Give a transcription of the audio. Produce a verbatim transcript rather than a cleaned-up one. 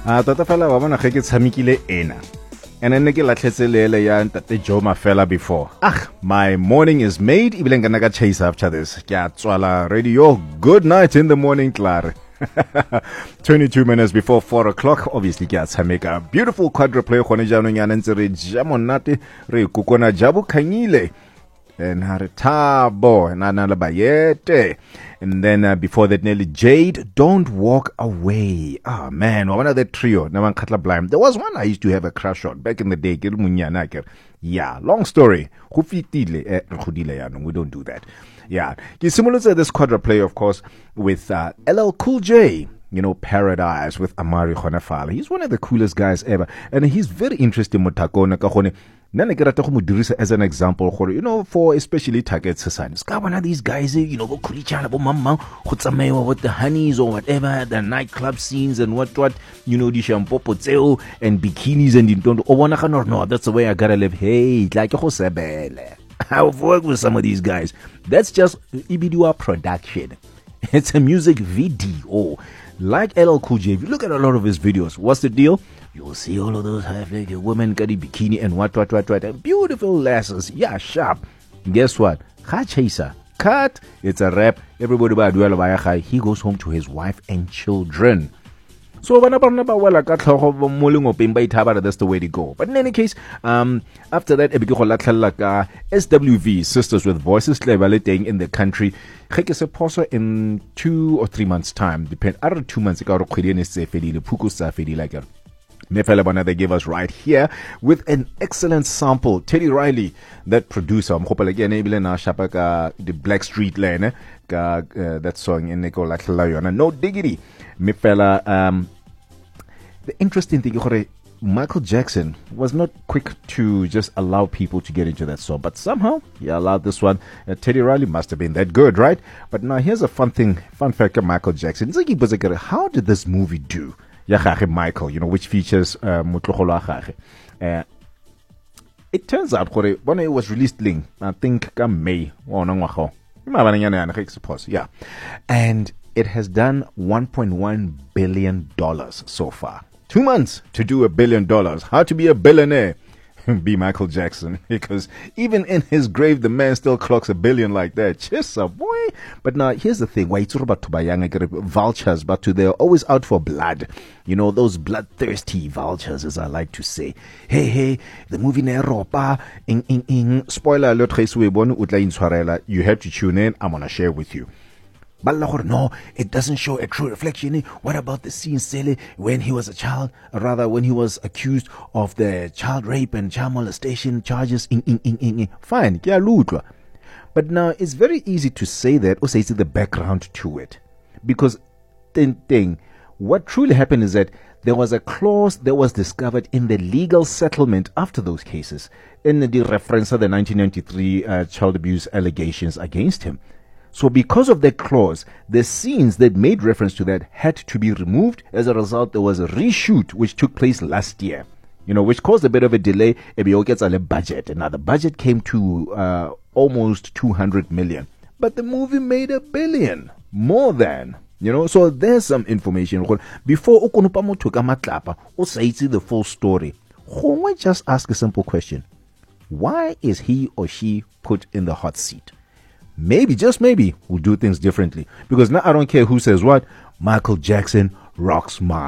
Ah, tota fela wa bona ge ke tshamekile ena. And then ke latlhetse lele ya ntate Joe Mafela before. Ah, my morning is made. Ibile ngana ka chase after this. Ke a tswala radio. Good night in the morning, Clare. twenty-two minutes before four o'clock. Obviously, ke a tshameka. Beautiful quadruplay gone jaanong yana ntse re ja monate re kukona jabu khanyile. And Haritabo and Anala Bayete. And then uh, before that, Nelly Jade, Don't Walk Away. Ah, oh, man, one of that trio. There was one I used to have a crush on back in the day. Yeah, long story. We don't do that. Yeah. Similar to this quadruplay, of course, with uh, L L Cool J. You know, Paradise with Amari Khonafala. He's one of the coolest guys ever. And he's very interesting. As an example, you know, for especially target societies. One of these guys, you know, with the honeys or whatever, the nightclub scenes and what, what, you know, the shampoo poteo and bikinis and don't. Oh, no, that's the way I gotta live. Hey, like I've worked with some of these guys. That's just Ibidua production. It's a music video. Like L L Cool J, if you look at a lot of his videos, what's the deal? You'll see all of those half-naked women, got bikini and what, what, what, what, and beautiful lasses. Yeah, sharp. Guess what? Ha chaser. Cut. It's a rap. Everybody by Duel he goes home to his wife and children. So that's the way to go. But in any case, um, after that, S W V, Sisters with Voices, in the country. In two or three months' time, depend. I don't know, two months ago, they gave us right here with an excellent sample. Teddy Riley, that producer, I'm hoping again, the Black Street Lane, that song in Nicola No Diggity. Me fella, um, the interesting thing, Michael Jackson was not quick to just allow people to get into that song, but somehow he allowed this one. Uh, Teddy Riley must have been that good, right? But now here's a fun thing, fun fact of Michael Jackson. How did this movie do? Michael, you know, which features uh, uh, it turns out when it was released, I think May, yeah, and it has done one point one billion dollars so far. Two months to do a billion dollars. How to be a billionaire? Be Michael Jackson. Because even in his grave, the man still clocks a billion like that. Just a boy. But now, here's the thing. Why it's all about vultures, but they're always out for blood. You know, those bloodthirsty vultures, as I like to say. Hey, hey, the movie Neropa. In, in, in. Spoiler alert, you have to tune in. I'm going to share with you. But no, it doesn't show a true reflection. What about the scene, Sele, when he was a child, or rather when he was accused of the child rape and child molestation charges? In, in, in, in, in. Fine, but now it's very easy to say that, or say it's the background to it. Because thing, thing, what truly happened is that there was a clause that was discovered in the legal settlement after those cases, in the reference of the nineteen ninety-three uh, child abuse allegations against him. So because of that clause, the scenes that made reference to that had to be removed. As a result, there was a reshoot which took place last year, you know, which caused a bit of a delay. Ebio gets a budget. And now the budget came to uh, almost two hundred million. But the movie made a billion. More than. You know, so there's some information. Before Ukunupamutuka say the full story, just ask a simple question. Why is he or she put in the hot seat? Maybe, just maybe, we'll do things differently. Because now I don't care who says what. Michael Jackson rocks my